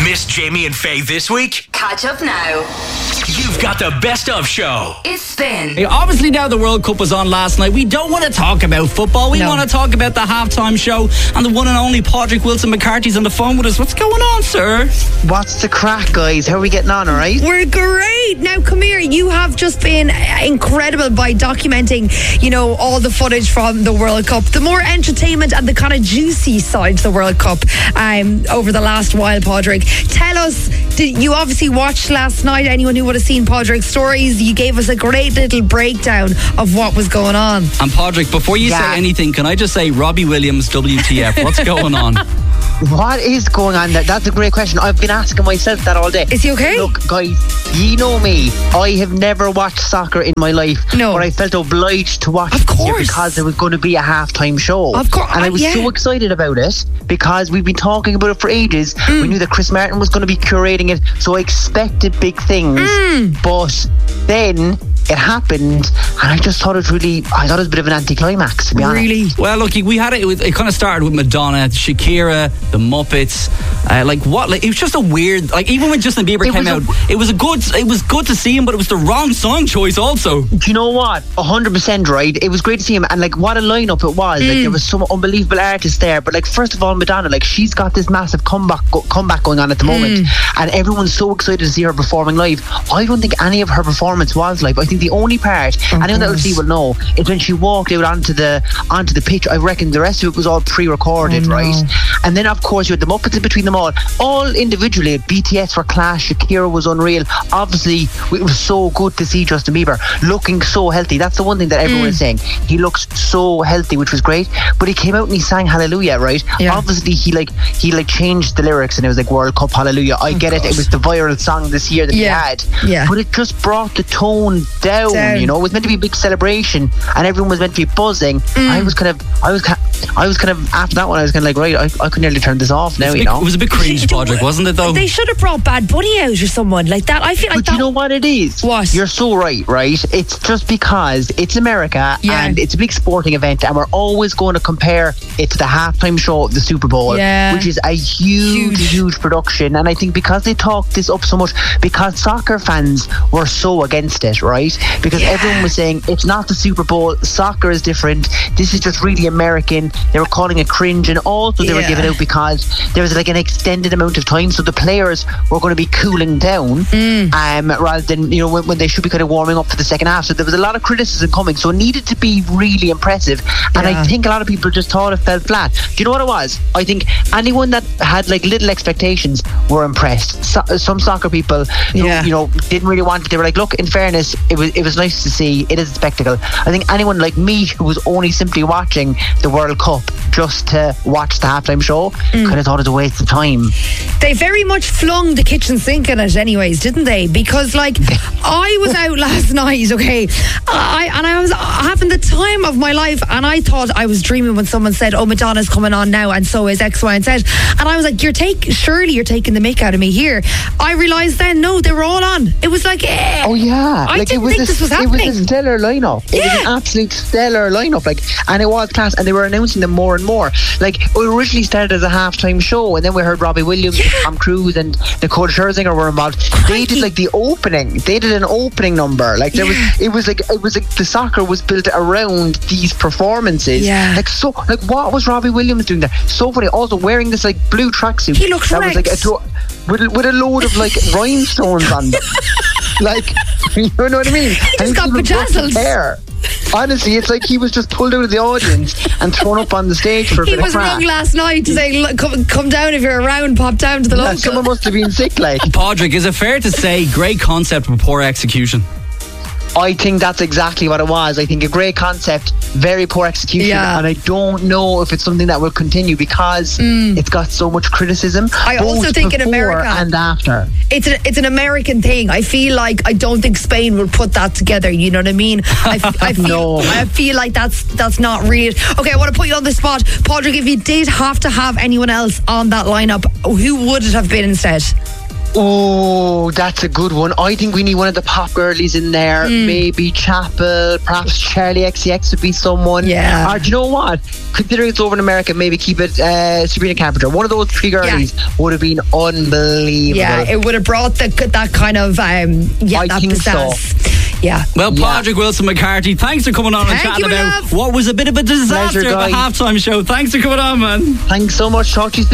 Miss Jamie and Faye this week? Catch up now. You've got the best of show. It's Spin. Hey, obviously, now the World Cup was on last night. We don't want to talk about football. We want to talk about the halftime show. And the one and only Padraig Wilson McCarthy's on the phone with us. What's going on, sir? What's the crack, guys? How are we getting on, all right? We're great. Now, come here. You have just been incredible by documenting, all the footage from the World Cup. The more entertainment and the kind of juicy side to the World Cup over the last while, Padraig. Tell us, you obviously watched last night. Anyone who would have seen Padraig's stories, you gave us a great little breakdown of what was going on. And Padraig, before you say anything, can I just say Robbie Williams, WTF? What's going on? What is going on there? That's a great question. I've been asking myself that all day. Is he okay? Look, guys, you know me. I have never watched soccer in my life. No. But I felt obliged to watch Of course. it because there was going to be a halftime show. Of course. And I was so excited about it because we've been talking about it for ages. We knew that Chris Martin was going to be curating it, so I expected big things. But then it happened, and I just thought it was a bit of an anticlimax, to be honest. Really? Well, look, we had it kind of started with Madonna, Shakira, the Muppets. It was just a weird, even when Justin Bieber came out, it was good to see him, but it was the wrong song choice also. Do you know what? 100% right. It was great to see him, and what a lineup it was. There was some unbelievable artists there. But first of all, Madonna, she's got this massive comeback going on at the moment, and everyone's so excited to see her performing live. I don't think any of her performance was live. I think the only part, anyone that will see will know, is when she walked out onto the pitch. I reckon the rest of it was all pre-recorded, right? And then of course you had the Muppets in between them all individually. BTS were class, Shakira was unreal. Obviously it was so good to see Justin Bieber looking so healthy. That's the one thing that everyone is saying. He looks so healthy, which was great. But he came out and he sang Hallelujah, right? Obviously he changed the lyrics, and it was World Cup Hallelujah. I get it. It was the viral song this year that he had. But it just brought the tone down. It was meant to be a big celebration, and everyone was meant to be buzzing. I was kind of after that one. I was kind of right. I could nearly turn this off now. It was a bit cringe, Padraig, wasn't it? Though they should have brought Bad Bunny out or someone like that. I feel like But you know what it is? What? You're so right? It's just because it's America and it's a big sporting event, and we're always going to compare it to the halftime show of the Super Bowl, which is a huge production. And I think because they talked this up so much, because soccer fans were so against it, right? Because everyone was saying it's not the Super Bowl, soccer is different, this is just really American. They were calling it cringe, and also they were giving out because there was an extended amount of time, so the players were going to be cooling down rather than when they should be kind of warming up for the second half. So there was a lot of criticism coming, so it needed to be really impressive, and I think a lot of people just thought it fell flat. Do you know what it was? I think anyone that had little expectations were impressed. Some soccer people didn't really want it. They were look, in fairness, it was nice to see. It is a spectacle. I think anyone like me who was only simply watching the World Cup just to watch the halftime show kind of thought it was a waste of time. They very much flung the kitchen sink in it anyways, didn't they? Because I was out last night, okay, I was having the time of my life, and I thought I was dreaming when someone said, oh, Madonna's coming on now and so is X, Y and Z, and I was like, surely you're taking the mick out of me here. I realised then, no, they were all on. It was oh yeah, I didn't think this was happening. It was a stellar lineup. It was an absolute stellar lineup, and it was class, and they were announcing them more and more. It originally started as a halftime show, and then we heard Robbie Williams, Tom Cruise, and Nicole Scherzinger were involved. They did the opening. They did an opening number. It was the soccer was built around these performances. What was Robbie Williams doing there? So funny. Also wearing this blue tracksuit. He looked wrecked. With a load of rhinestones on them. You know what I mean? He just got bedazzled. Honestly, it's he was just pulled out of the audience and thrown up on the stage for a bit of crack. He was wrong last night to say, come down if you're around, pop down to the local. Someone must have been sick, Padraig, is it fair to say great concept but poor execution? I think that's exactly what it was. I think a great concept, very poor execution, and I don't know if it's something that will continue because it's got so much criticism. I also think in America and after, it's an American thing. I feel like I don't think Spain will put that together. You know what I mean? I feel like that's not real. Okay, I want to put you on the spot, Padraig. If you did have to have anyone else on that lineup, who would it have been instead? Oh, that's a good one. I think we need one of the pop girlies in there. Maybe Chapel, perhaps Charlie XCX would be someone. Yeah. Or do you know what? Considering it's over in America, maybe keep it Sabrina Carpenter. One of those three girlies would have been unbelievable. Yeah, it would have brought that kind of I that think pizzazz. so. Yeah. Well, Padraig Wilson McCarthy, thanks for coming on and chatting about what was a bit of a disaster Pleasure, at the halftime show. Thanks for coming on, man. Thanks so much. Talk to you soon.